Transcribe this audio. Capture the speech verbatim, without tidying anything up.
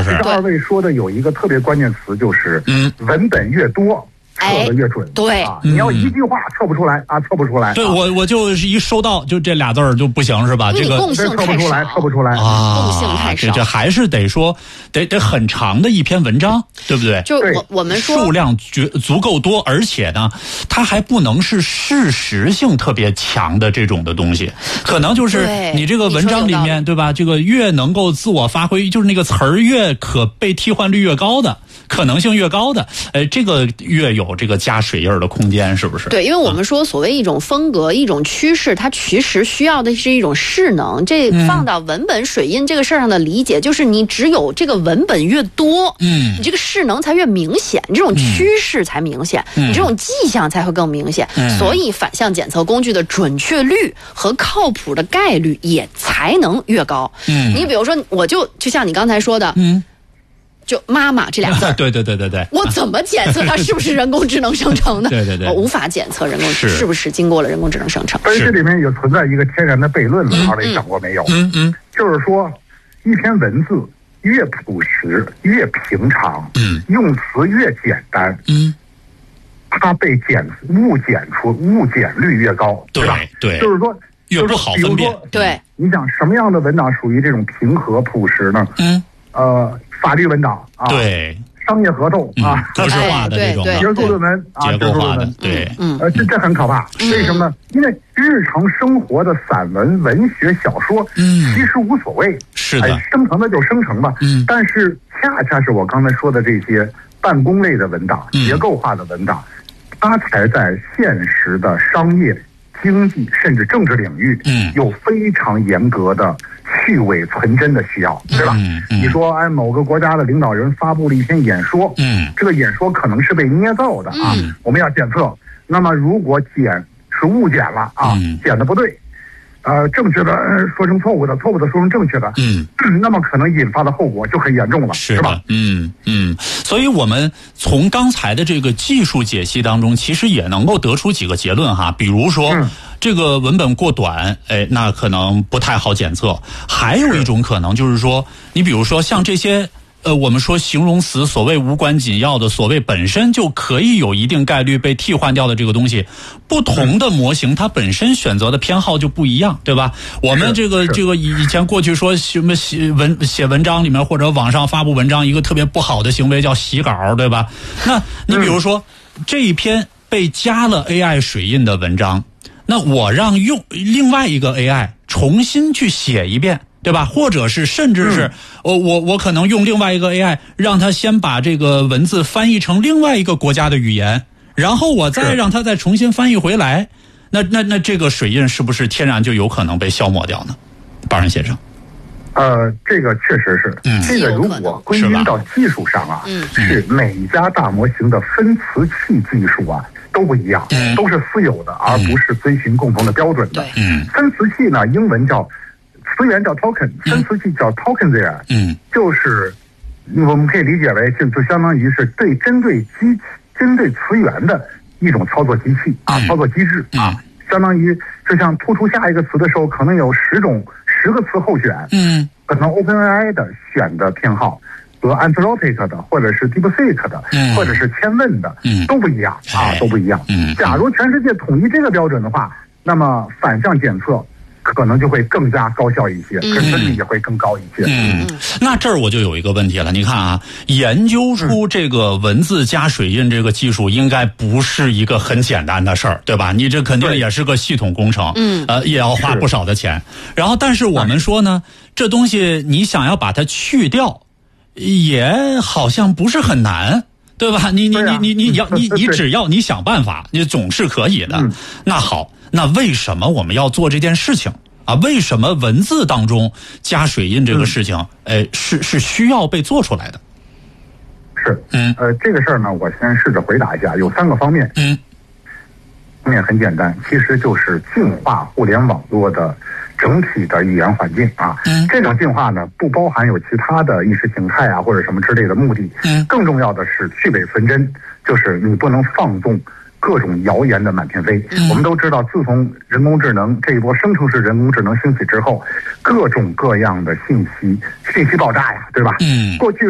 是？ 二位说的有一个特别关键词，就是嗯，文本越多。测的越准， 哎、对、 啊，你要一句话测不出来啊，测不出来。 对，我我就是一收到就这俩字儿就不行是吧？这个共性测不出来，测不出来啊， 共性太少。 这这还是得说得得很长的一篇文章，对不对？ 就我我们说数量足足够多，而且呢，它还不能是事实性特别强的这种的东西，可能就是你这个文章里面对吧？这个越能够自我发挥，就是那个词儿越可被替换率越高的。可能性越高的，呃，这个越有这个加水印的空间，是不是？ 对，因为我们说所谓一种风格、啊、一种趋势，它其实需要的是一种势能。这放到文本水印这个事儿上的理解，就是你只有这个文本越多，嗯，你这个势能才越明显，你这种趋势才明显，嗯、你这种迹象才会更明显。嗯、所以反向检测工具的准确率和靠谱的概率也才能越高。嗯，你比如说，我就就像你刚才说的，嗯。就妈妈这俩字， 对对对对对， 我怎么检测它是不是人工智能生成的？ 对对对， 我无法检测人工是是不是经过了人工智能生成。 但是这里面也存在一个天然的悖论了，二位想过没有？ 嗯嗯， 就是说，一篇文字越朴实、越平常，嗯，用词越简单，嗯，它被检误检出误检率越高，对吧？ 对， 就是说越不好分辨。 对， 你想什么样的文档属于这种平和朴实呢？嗯，呃。法律文档啊， 对， 商业合同啊， 格式化的这种结构论文啊， 结构化的，对， 嗯， 呃，这这很可怕。为什么呢？因为日常生活的散文、文学、小说，嗯，其实无所谓， 是的， 生成的就生成吧，嗯，但是恰恰是我刚才说的这些办公类的文档、结构化的文档，它才在现实的商业、经济甚至政治领域，嗯，有非常严格的。去伪存真的需要，对吧？嗯嗯、你说，哎，某个国家的领导人发布了一篇演说，嗯，这个演说可能是被捏造的啊，嗯、我们要检测。那么，如果检是误检了啊，嗯、检的不对，呃，正确的说成错误的，错误的说成正确的，嗯，那么可能引发的后果就很严重了， 是是吧？ 嗯嗯，所以我们从刚才的这个技术解析当中，其实也能够得出几个结论哈，比如说。嗯这个文本过短，哎，那可能不太好检测。还有一种可能就是说，你比如说像这些，呃，我们说形容词，所谓无关紧要的，所谓本身就可以有一定概率被替换掉的这个东西，不同的模型它本身选择的偏好就不一样，对吧？我们这个这个以前过去说什么写文写文章里面或者网上发布文章，一个特别不好的行为叫洗稿，对吧？那你比如说、嗯、这一篇被加了 A I 水印的文章。那我让用另外一个 A I 重新去写一遍，对吧？或者是甚至是，我、嗯、我我可能用另外一个 A I 让它先把这个文字翻译成另外一个国家的语言，然后我再让它再重新翻译回来。那那那这个水印是不是天然就有可能被消磨掉呢？巴仁先生。 呃，这个确实是，嗯、这个如果归因到技术上啊，嗯、是每一家大模型的分词器技术啊。都不一样，嗯、都是私有的，而不是遵循共同的标准的。嗯、分词器呢，英文叫词源叫 token，、嗯、分词器叫 token there，嗯，就是我们可以理解为就就相当于是对针对机针对词源的一种操作机器啊，嗯、操作机制啊，嗯、相当于就像突出下一个词的时候，可能有十种十个词候选，嗯，可能 OpenAI 的选的偏好。和 Anthropic 的，或者是 DeepSeek 的，嗯、或者是千问的，嗯、都不一样啊，都不一样。嗯、假如全世界统一这个标准的话，那么反向检测可能就会更加高效一些，准确率也会更高一些。 嗯，那这儿我就有一个问题了，你看啊，研究出这个文字加水印这个技术，应该不是一个很简单的事儿，对吧？你这肯定也是个系统工程，嗯，呃，也要花不少的钱。然后，但是我们说呢，这东西你想要把它去掉。也好像不是很难，对吧？你你你你你要你你只要你想办法，你总是可以的。嗯、那好，那为什么我们要做这件事情啊？为什么文字当中加水印这个事情，嗯、呃，是是需要被做出来的？ 是，嗯，呃，这个事儿呢，我先试着回答一下，有三个方面。嗯，方面很简单，其实就是净化互联网络的。整体的语言环境啊，嗯、这种进化呢，不包含有其他的意识形态啊或者什么之类的目的。嗯、更重要的是去伪存真，就是你不能放纵各种谣言的满天飞。嗯、我们都知道，自从人工智能这一波生成式人工智能兴起之后，各种各样的信息信息爆炸呀，对吧？嗯、过去。